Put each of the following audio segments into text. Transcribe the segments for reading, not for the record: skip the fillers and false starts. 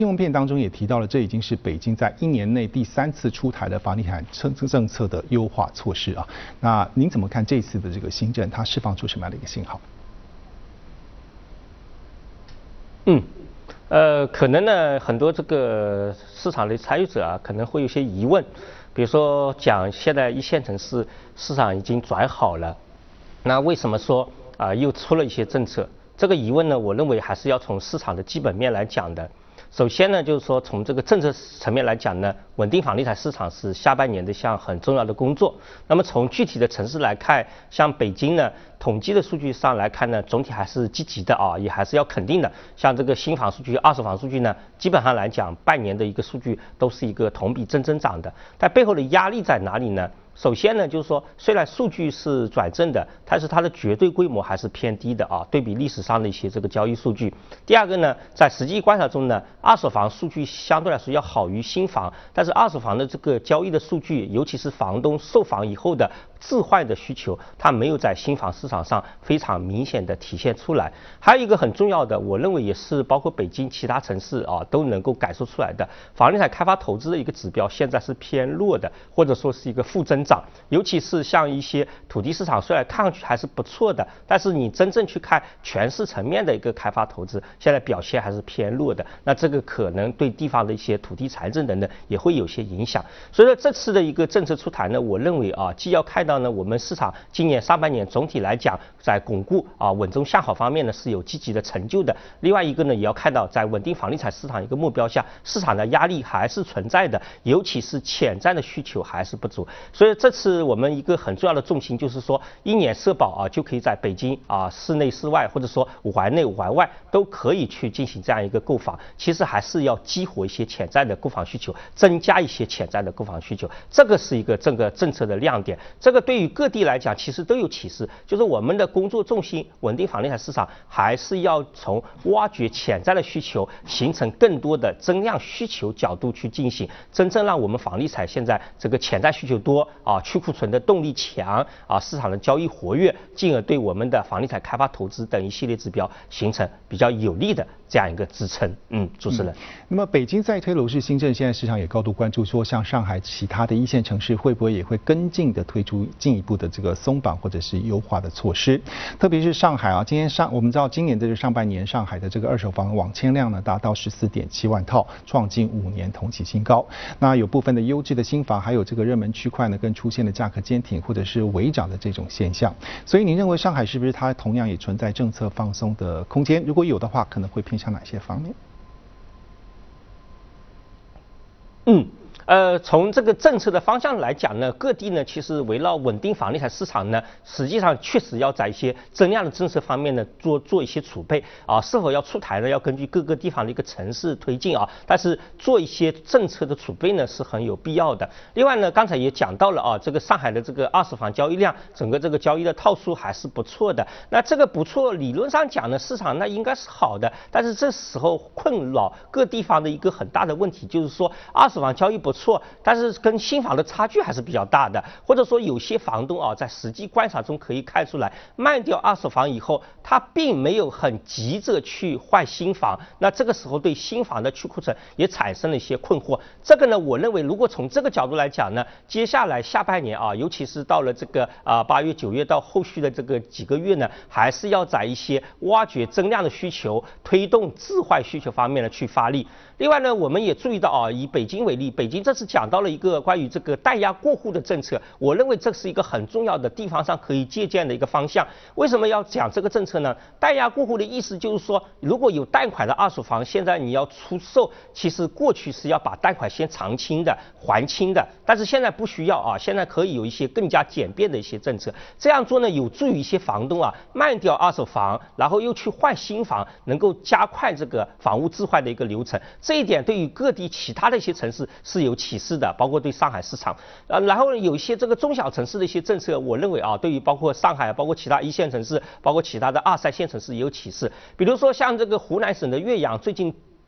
新闻片当中也提到了，这已经是北京在1年内第3次出台的房地产政策的优化措施啊。那您怎么看这次的这个新政，它释放出什么样的一个信号？ 可能呢，很多这个市场的参与者啊，可能会有些疑问，比如说讲现在1线城市市场已经转好了，那为什么说又出了一些政策？这个疑问呢，我认为还是要从市场的基本面来讲的。首先呢，就是说从这个政策层面来讲呢，稳定房地产市场是下半年的一项很重要的工作。那么从具体的城市来看，像北京呢，统计的数据上来看呢，总体还是积极的啊，也还是要肯定的。像这个新房数据、二手房数据呢，基本上来讲，半年的一个数据都是一个同比正增长的。但背后的压力在哪里呢？首先呢，就是说，虽然数据是转正的，但是它的绝对规模还是偏低的啊，对比历史上的一些这个交易数据。第二个呢，在实际观察中呢，二手房数据相对来说要好于新房，但是二手房的这个交易的数据，尤其是房东售房以后的置换的需求，它没有在新房市场上非常明显的体现出来。还有一个很重要的，我认为也是包括北京其他城市啊都能够感受出来的，房地产开发投资的一个指标现在是偏弱的，或者说是一个负增长。尤其是像一些土地市场，虽然看上去还是不错的，但是你真正去看全市层面的一个开发投资，现在表现还是偏弱的。那这个可能对地方的一些土地财政等等也会有些影响。所以说这次的一个政策出台呢，我认为啊，既要看到呢我们市场今年上半年总体来讲在巩固稳中向好方面呢是有积极的成就的。另外一个呢，也要看到在稳定房地产市场一个目标下，市场的压力还是存在的，尤其是潜在的需求还是不足。所以这次我们一个很重要的重心就是说，1年社保就可以在北京市内市外，或者说5环内5环外都可以去进行这样一个购房。其实还是要激活一些潜在的购房需求，增加一些潜在的购房需求，这个是一个这个政策的亮点。这个对于各地来讲其实都有启示，就是我们的工作重心稳定房地产市场还是要从挖掘潜在的需求，形成更多的增量需求角度去进行，真正让我们房地产现在这个潜在需求多去库存的动力强市场的交易活跃，进而对我们的房地产开发投资等一系列指标形成比较有利的这样一个支撑。主持人。 那么北京在推楼市新政，现在市场也高度关注，说像上海其他的1线城市会不会也会跟进的推出进一步的这个松绑或者是优化的措施？特别是上海我们知道今年的上半年上海的这个二手房网签量呢达到14.7万套，创近5年同期新高。那有部分的优质的新房，还有这个热门区块呢，更出现了价格坚挺或者是微涨的这种现象。所以您认为上海是不是它同样也存在政策放松的空间？如果有的话，可能会偏向哪些方面？ 从这个政策的方向来讲呢，各地呢其实围绕稳定房地产市场呢，实际上确实要在一些增量的政策方面呢做一些储备是否要出台呢，要根据各个地方的一个城市推进但是做一些政策的储备呢是很有必要的。另外呢，刚才也讲到了这个上海的这个二手房交易量，整个这个交易的套数还是不错的。那这个不错，理论上讲呢，市场那应该是好的，但是这时候困扰各地方的一个很大的问题就是说，二手房交易不错，但是跟新房的差距还是比较大的，或者说有些房东在实际观察中可以看出来，卖掉二手房以后，他并没有很急着去换新房，那这个时候对新房的去库存也产生了一些困惑。这个呢，我认为如果从这个角度来讲呢，接下来下半年尤其是到了这个8月9月到后续的这个几个月呢，还是要在一些挖掘增量的需求、推动置换需求方面呢去发力。另外呢，我们也注意到以北京为例，北京这次讲到了一个关于这个贷押过户的政策，我认为这是一个很重要的地方上可以借鉴的一个方向。为什么要讲这个政策呢？贷押过户的意思就是说，如果有贷款的二手房，现在你要出售，其实过去是要把贷款先偿清的、还清的，但是现在不需要现在可以有一些更加简便的一些政策。这样做呢，有助于一些房东卖掉二手房，然后又去换新房，能够加快这个房屋置换的一个流程。这一点对于各地其他的一些城市是有启示的，包括对上海市场。然后有一些这个中小城市的一些政策，我认为对于包括上海、包括其他1线城市、包括其他的2、3线城市也有启示。比如说像这个湖南省的岳阳最近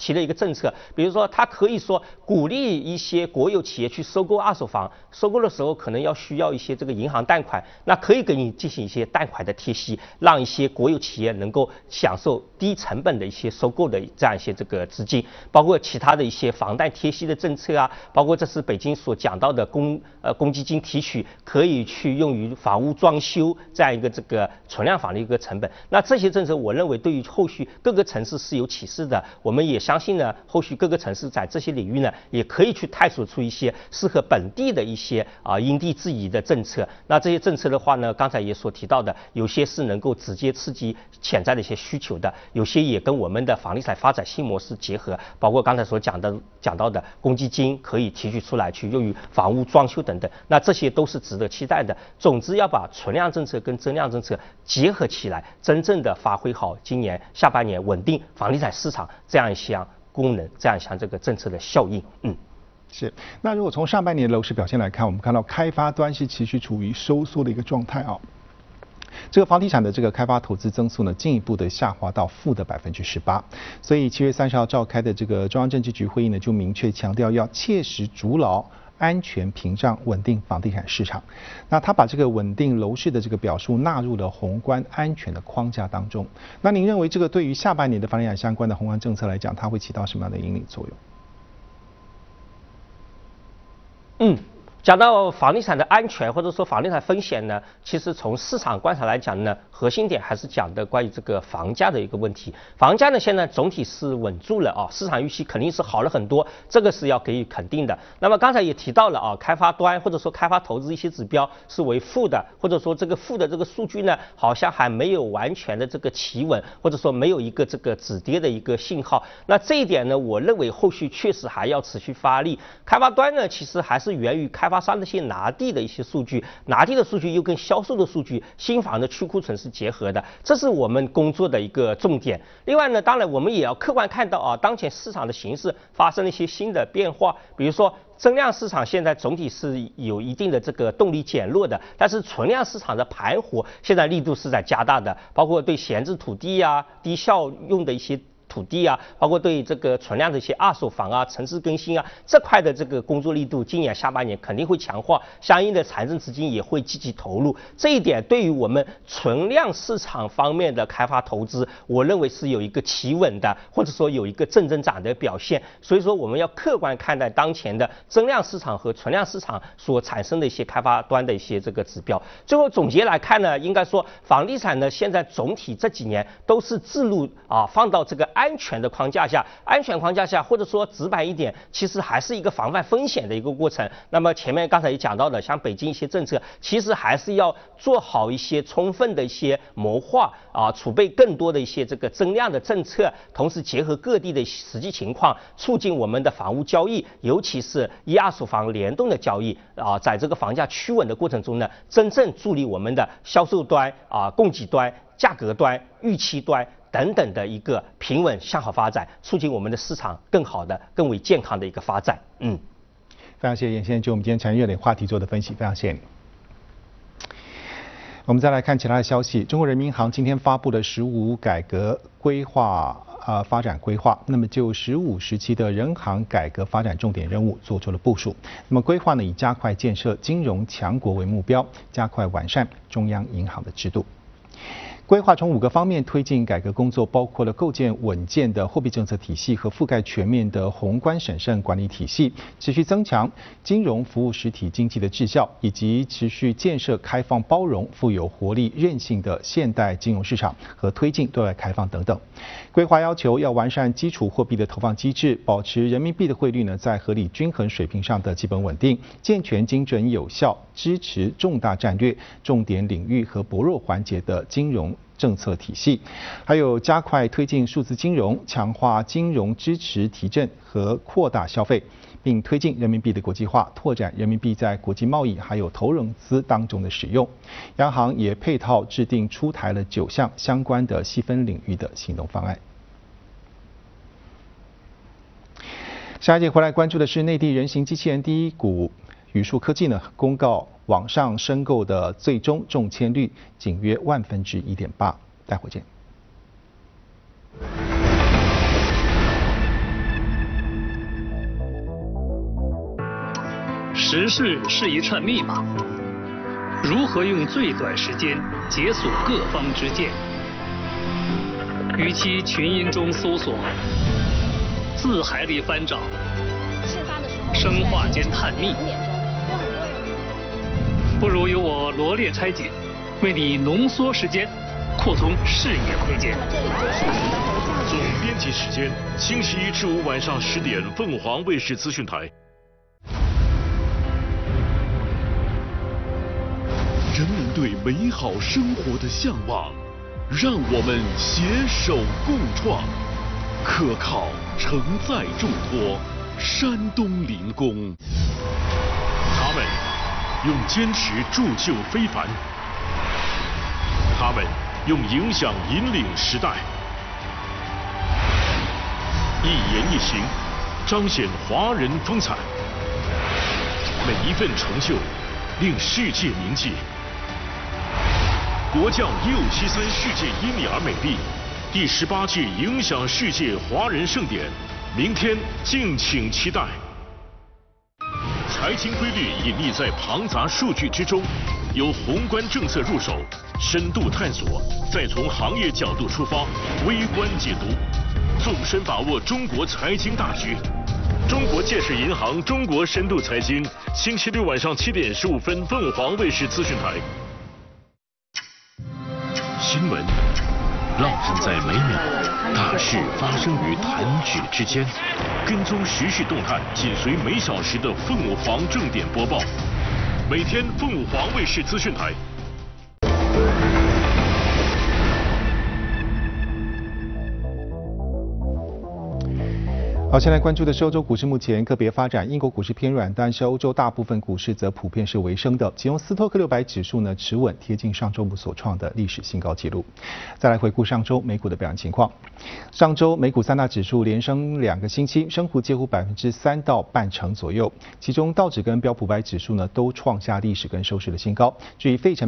提了一个政策，比如说它可以说鼓励一些国有企业去收购二手房，收购的时候可能需要一些这个银行贷款，那可以给你进行一些贷款的贴息，让一些国有企业能够享受低成本的一些收购的这样一些这个资金，包括其他的一些房贷贴息的政策啊，包括这是北京所讲到的公积金提取可以去用于房屋装修这样一个这个存量房的一个成本。那这些政策我认为对于后续各个城市是有启示的，我们也相信呢，后续各个城市在这些领域呢，也可以去探索出一些适合本地的一些因地制宜的政策。那这些政策的话呢，刚才也所提到的，有些是能够直接刺激潜在的一些需求的，有些也跟我们的房地产发展新模式结合，包括刚才所讲到的公积金可以提取出来去用于房屋装修等等，那这些都是值得期待的。总之要把存量政策跟增量政策结合起来，真正的发挥好今年下半年稳定房地产市场这样一项功能，这样一项这个政策的效应。 是。那如果从上半年楼市表现来看，我们看到开发端是持续处于收缩的一个状态啊。这个房地产的这个开发投资增速呢，进一步的下滑到负的18%。所以7月30号召开的这个中央政治局会议呢，就明确强调要切实筑牢安全屏障，稳定房地产市场。那他把这个稳定楼市的这个表述纳入了宏观安全的框架当中。那您认为这个对于下半年的房地产相关的宏观政策来讲，它会起到什么样的引领作用？讲到房地产的安全或者说房地产风险呢，其实从市场观察来讲呢，核心点还是讲的关于这个房价的一个问题。房价呢现在总体是稳住了啊，市场预期肯定是好了很多，这个是要给予肯定的。那么刚才也提到了啊，开发端或者说开发投资一些指标是为负的，或者说这个负的这个数据呢，好像还没有完全的这个企稳，或者说没有一个这个止跌的一个信号。那这一点呢，我认为后续确实还要持续发力。开发端呢，其实还是源于开发商的一些拿地的一些数据，拿地的数据又跟销售的数据、新房的去库存是结合的，这是我们工作的一个重点。另外呢，当然我们也要客观看到啊，当前市场的形势发生了一些新的变化，比如说增量市场现在总体是有一定的这个动力减弱的，但是存量市场的盘活现在力度是在加大的，包括对闲置土地啊、低效用的一些土地啊，包括对这个存量的一些二手房啊、城市更新啊这块的这个工作力度，今年下半年肯定会强化，相应的财政资金也会积极投入。这一点对于我们存量市场方面的开发投资，我认为是有一个企稳的，或者说有一个正增长的表现。所以说我们要客观看待当前的增量市场和存量市场所产生的一些开发端的一些这个指标。最后总结来看呢，应该说房地产呢现在总体这几年都是置入放到这个安全的框架下，安全框架下，或者说直白一点，其实还是一个防范风险的一个过程。那么前面刚才也讲到的，像北京一些政策，其实还是要做好一些充分的一些谋划储备更多的一些这个增量的政策，同时结合各地的实际情况，促进我们的房屋交易，尤其是一二手房联动的交易在这个房价趋稳的过程中呢，真正助力我们的销售端供给端、价格端、预期端等等的一个平稳向好发展，促进我们的市场更好的、更为健康的一个发展。非常谢谢严先生就我们今天产业热点话题做的分析，非常谢谢你。我们再来看其他的消息，中国人民银行今天发布了15改革规划发展规划，那么就15时期的人行改革发展重点任务做出了部署。那么规划呢，以加快建设金融强国为目标，加快完善中央银行的制度。规划从5个方面推进改革工作，包括了构建稳健的货币政策体系和覆盖全面的宏观审慎管理体系，持续增强金融服务实体经济的质效，以及持续建设开放包容、富有活力、韧性的现代金融市场和推进对外开放等等。规划要求要完善基础货币的投放机制，保持人民币的汇率呢在合理均衡水平上的基本稳定，健全精准有效支持重大战略、重点领域和薄弱环节的金融政策体系，还有加快推进数字金融，强化金融支持提振和扩大消费，并推进人民币的国际化，拓展人民币在国际贸易还有投融资当中的使用。央行也配套制定出台了9项相关的细分领域的行动方案。下一节回来关注的是内地人形机器人第一股宇树科技呢公告网上申购的最终中签率仅约1/1000，待会见。 时事是一串密码，如何用最短时间解锁各方之见？与其群音中搜索，字海里翻找，生化间探秘，不如由我罗列拆解，为你浓缩时间，扩充视野空间。 总编辑时间：星期一至五晚上10点，凤凰卫视资讯台。人民对美好生活的向往，让我们携手共创，可靠承载重托，山东临工。他们用坚持铸就非凡，他们用影响引领时代。一言一行，彰显华人风采。每一份成就，令世界铭记。国将1673世界伊米尔美丽，第18届影响世界华人盛典，明天敬请期待。财经规律隐匿在庞杂数据之中，由宏观政策入手，深度探索，再从行业角度出发，微观解读，纵深把握中国财经大局。中国建设银行中国深度财经，星期六晚上7点15分，凤凰卫视资讯台。新闻浪漫在每秒，大事发生于弹指之间。跟踪时事动态，紧随每小时的凤凰正点播报。每天凤凰卫视资讯台。 好，现在关注的是欧洲股市目前个别发展，英国股市偏软，但是欧洲大部分股市则普遍是微升的，其中斯托克600指数呢持稳，贴近上周五所创的历史新高纪录。再来回顾上周美股的表现情况，上周美股3大指数连升2个星期，升幅介乎3%到半成左右，其中道指跟标普500指数呢都创下历史跟收市的新高，至于费城